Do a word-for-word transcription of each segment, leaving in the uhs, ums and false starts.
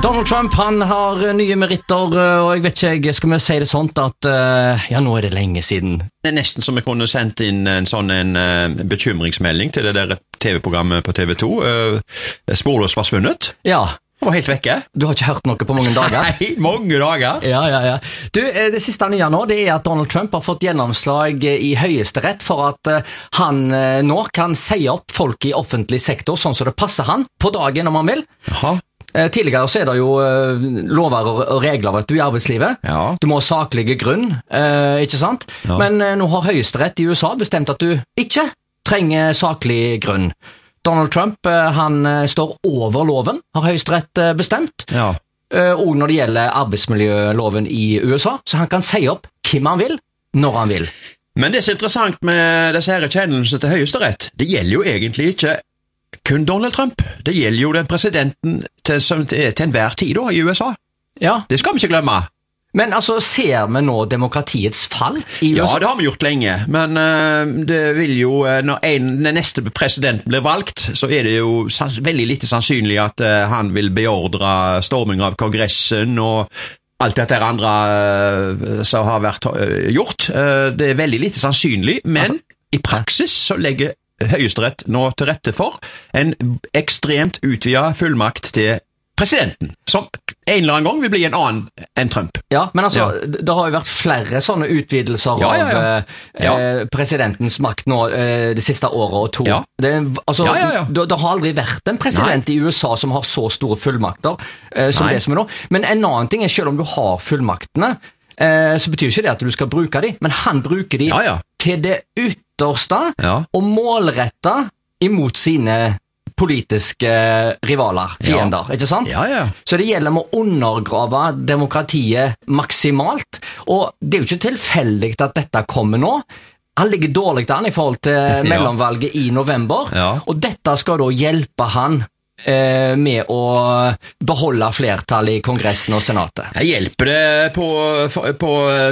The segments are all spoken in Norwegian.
Donald Trump, han har nye meritter, og jeg vet ikke, skal vi si det sånt at, ja, nå er det lenge siden. Det er nesten som jeg kunne sendt inn en sånn en uh, bekymringsmelding til det der T V-programmet på T V to. Uh, Sporløs forsvunnet. Ja. Han var helt vekke. Du har ikke hørt noe på mange dager? Nei, mange dager. Ja, ja, ja. Du, det siste nye nå, det er at Donald Trump har fått gjennomslag i høyesterett for at uh, han uh, nå kan si opp folk i offentlig sektor sånn som det passer han, på dagen om han vil. Jaha. Tidligere så er det jo uh, lover og regler vet du, i arbeidslivet. Ja. Du må ha saklige grunn, uh, ikke sant? Ja. Men uh, nå har høyesterett i U S A bestemt at du ikke trenger saklig grunn. Donald Trump, uh, han uh, står over loven, har høyesterett uh, bestemt. Ja. Uh, og når det gjelder arbeidsmiljøloven i U S A, så han kan si opp hvem han vil, når han vil. Men det som er interessant med disse her kjennelsene til høyesterett, det gjelder jo egentlig ikke kun Donald Trump. Det gjelder jo den presidenten til, som, til, til enhver tid da, i U S A. Ja. Det skal vi ikke glemme. Men altså, ser vi nå demokratiets fall i U S A? Ja, det har vi gjort lenge, men uh, det vil jo, uh, når en, den neste presidenten blir valgt, så er det jo sans, veldig lite sannsynlig at uh, han vil beordre storming av kongressen og alt dette andre uh, som har vært uh, gjort. Uh, det er veldig lite sannsynlig, men altså, i praksis så legger Høyesterett nå til rette for en ekstremt utvidet fullmakt til presidenten, som en eller annen gang vil bli en annen enn Trump. Ja, men altså, ja. det har jo vært flere sånne utvidelser ja, ja, ja. av Ja. eh, presidentens makt nå eh, det siste året og to. Ja. Det, altså, Ja, ja, ja. Det, det har aldri vært en president Nei. i U S A som har så store fullmakter eh, som Nei. det som er nå. Men en annen ting er, selv om du har fullmaktene, eh, så betyr ikke det at du skal bruke de, men han bruker de Ja, ja. til det ytterste Ja. og målretta imot sine politiske rivaler, fiender, ikke sant? Ja, ja. Så det gjelder med å undergrave demokratiet maksimalt, og det er jo ikke tilfeldig at dette kommer nå. Han ligger dårlig an i forhold til mellomvalget i november, Ja. og dette skal da hjelpe han eh, med å beholde flertall i kongressen og senatet. Jeg hjelper det på, på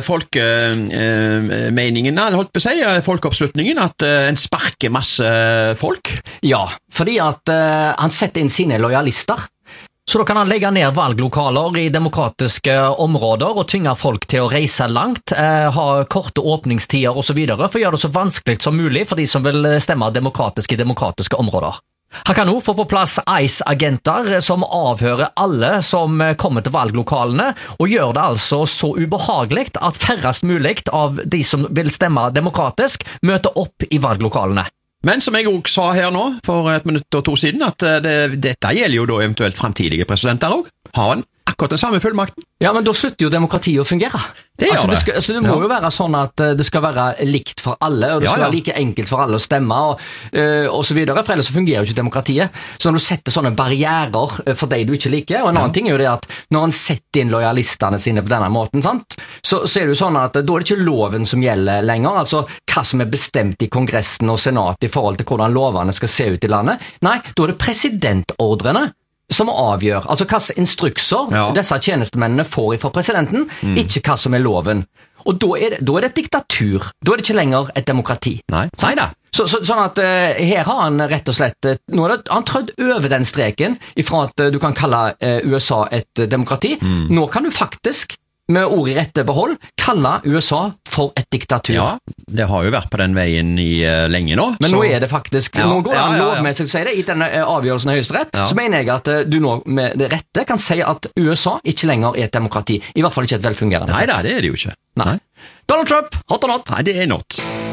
folkemeningen, eh, holdt på å si, folkeoppslutningen, at eh, en sparker masse folk. Ja, fordi at eh, han setter inn sine lojalister. Så da kan han legge ned valglokaler i demokratiske områder og tvinge folk til å reise langt, eh, ha korte åpningstider og så videre, for å gjøre det så vanskelig som mulig for de som vil stemme demokratisk i demokratiske områder. Han kan også få på plass ICE-agenter som avhører alle som kommer til valglokalene, og gjør det altså så ubehagelig at færrest mulig av de som vil stemme demokratisk møter opp i valglokalene. Men som jeg også sa her nå, for et minutt og to siden, at det, dette gjelder jo da eventuelt fremtidige presidenter også. Har han akkurat den samme fullmakten? Ja, men da slutter jo demokratiet å fungere. Det gjør altså, det. det. Skal, altså, det må Ja. jo være sånn at uh, det skal være likt for alle, og det Ja, skal ja. være like enkelt for alle å stemme, og, uh, og så videre, for ellers så fungerer jo ikke demokratiet. Så når du setter sånne barrierer uh, for deg du ikke liker, og en annen Ja. ting er jo det at når han setter inn lojalistene sine på denne måten, sant? Så, så er det jo sånn at uh, da er det ikke loven som gjelder lenger, altså hva som er bestemt i kongressen og senatet i forhold til hvordan lovene skal se ut i landet. Nei, da er det presidentordrene som avgjør, altså hva slags instrukser Ja. disse tjenestemennene får fra presidenten, Mm. ikke hva som er loven. Og da er, det, da er det et diktatur. Da er det ikke lenger et demokrati. Nei. Nei da. Så, så, sånn at uh, her har han rett og slett uh, nå er det, han trødd over den streken ifra at uh, du kan kalle uh, U S A et uh, demokrati. Mm. Nå kan du faktisk, med ord i rette behold, kalle U S A for et diktatur. Ja, det har jo vært på den veien i uh, lenge nå. Men så. nå er det faktisk, Ja, nå går det ja, an ja, ja. lovmessig å si det, i denne uh, avgjørelsen av høyesterett, Ja. så mener jeg at uh, du nå med det rette kan si at U S A ikke lenger er et demokrati. I hvert fall ikke et velfungerende Nei sett. da, det er det jo ikke. Nei. Donald Trump, hot or not? Nei, det er not.